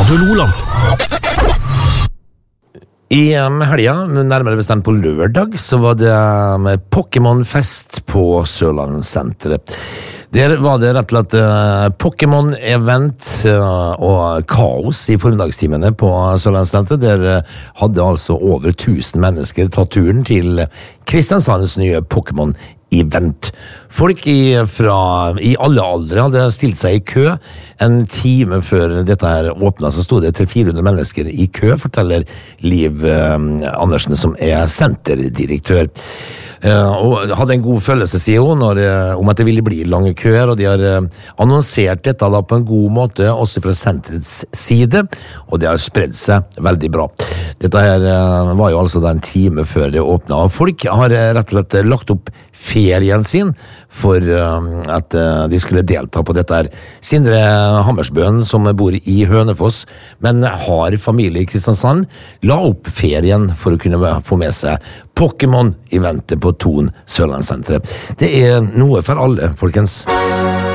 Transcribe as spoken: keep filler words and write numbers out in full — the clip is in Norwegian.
Radio Loland. I helga, nærmere bestemt på lørdag, så var det med Pokémon-fest på Sørlandssenteret. Der var det rett og slett uh, Pokémon-event uh, og kaos i formiddagstimene på Sørlandssenteret. Der uh, hadde altså over tusen mennesker tatt turen til Kristiansands nye Pokémon-event. Folk i, fra, i alle aldre hadde stilt seg i kø. En time før dette her åpnet, så stod det til fire hundre mennesker i kø, forteller Liv uh, Andersen, som er senterdirektør. Uh, og hadde en god følelse, sier hun, når, uh, om at det ville bli lange køer, og de har uh, annonsert dette da på en god måte, også fra senterets side, og det har spredt seg veldig bra. Dette her uh, var jo altså da en time før det åpnet, og folk har uh, rett og slett lagt opp ferien sin for uh, at uh, de skulle delta på dette her. Sindre Hammersbøen, som bor i Hønefoss, men har familie i Kristiansand, la opp ferien for å kunne få med seg Pokémon-eventet på Thon Sørlandssenteret. Det er noe for alle, folkens.